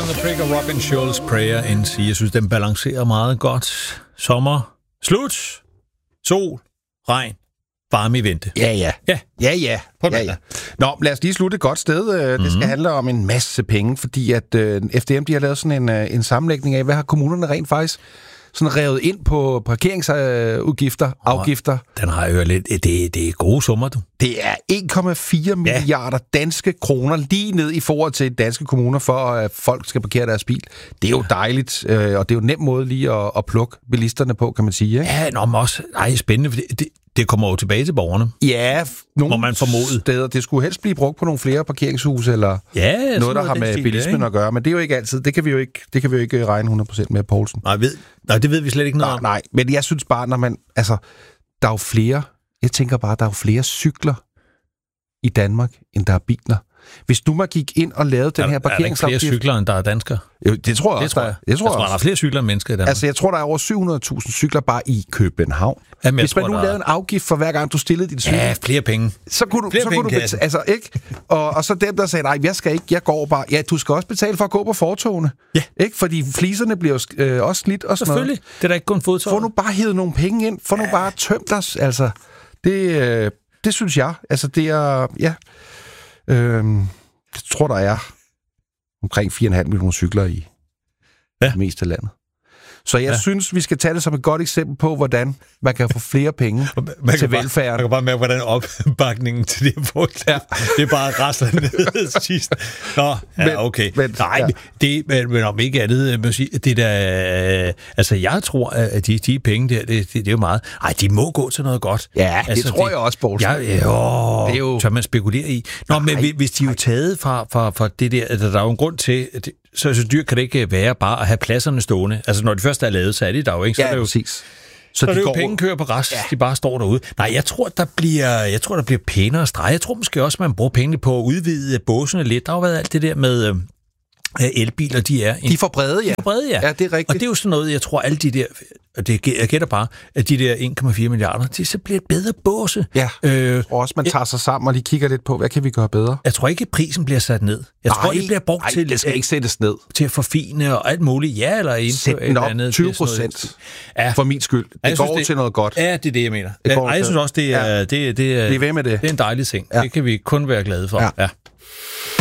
on the Prick og Robin Schulz Prayer NC. Jeg synes, den balancerer meget godt. Sommer, slut, sol, regn, varme i vente. Ja. Nå, lad os lige slutte et godt sted. Det skal handle om en masse penge, fordi at FDM de har lavet sådan en sammenlægning af, hvad har kommunerne rent faktisk sådan revet ind på parkeringsudgifter, afgifter. Den har jo lidt. Det er gode summer, du. Det er 1,4 milliarder danske kroner lige ned i forhold til danske kommuner, for at folk skal parkere deres bil. Det er jo dejligt, og det er jo en nem måde lige at plukke bilisterne på, kan man sige. Ikke? Ja, men også spændende, for det kommer jo tilbage til borgerne. Ja, må man formode. Steder. Det skulle helst blive brugt på nogle flere parkeringshuse, eller noget, der har med bilismen at gøre. Men det er jo ikke altid. Det kan vi jo ikke regne 100% med, Poulsen. Nej, det ved vi slet ikke noget om. Nej, men jeg synes bare, når man... Altså, der er jo flere... Jeg tænker bare, der er jo flere cykler i Danmark, end der er biler. Hvis du må gik ind og lavede den her parkeringsafgift... Er der ikke flere cykler, end der er danskere? Jo, det tror jeg også, der er. Jeg tror, der er flere cykler end mennesker i Danmark. Altså, jeg tror, der er over 700.000 cykler bare i København. Jamen, hvis man nu lavede en afgift for hver gang, du stillede din cykel... Ja, flere penge. Så kunne du altså, ikke? Og så dem, der sagde, nej, jeg skal ikke, jeg går bare... Ja, du skal også betale for at gå på fortogene. Ja. Ikke? Fordi fliserne bliver jo også slidt og sådan noget. Selvfølgelig. Det er da ikke kun fodtog. Få nu bare hævet nogle penge ind. Få nu bare tømt os. Altså, det synes jeg. Altså, det er... Ja... Jeg tror, der er omkring 4,5 millioner cykler i det meste af landet. Så jeg synes, vi skal tage det som et godt eksempel på, hvordan man kan få flere penge til velfærden. Man kan bare mærke, hvordan opbakningen til det her det er bare rasler ned sidst. Nå, ja, okay. Men om ikke andet, må sige, det der... altså, jeg tror, at de penge der, det er jo meget... Ej, de må gå til noget godt. Ja, altså, det tror jeg også, Poulsen. Det er jo... Tør man spekulere i. Nå, men hvis de er jo taget fra det der... Der er jo en grund til... Så dyrt kan det ikke være bare at have pladserne stående. Altså, når de først er lavet, så er de der jo ikke. Så ja, er det jo, præcis. Så det er jo penge kører på græs, de bare står derude. Nej, jeg tror, der bliver pænere streg. Jeg tror måske også, man bruger pengene på at udvide båsene lidt. Der har jo været alt det der med elbiler, de er... De er for brede, ja. Ja, det er rigtigt. Og det er jo sådan noget, jeg tror, alle de der... Jeg gætter bare, at de der 1,4 milliarder, det så bliver et bedre båse. Ja, og også man tager sig sammen og lige kigger lidt på, hvad kan vi gøre bedre? Jeg tror ikke, at prisen bliver sat ned. Jeg tror, det bliver brugt til... det skal ikke sættes ned. Til at forfine og alt muligt. Ja, eller indføre et eller andet. 20% for min skyld. Det går til noget godt. Ja, det er det, jeg mener. Jeg synes også, det er... Det er ved med det. Det er en dejlig ting. Ja. Det kan vi kun være glade for. Ja.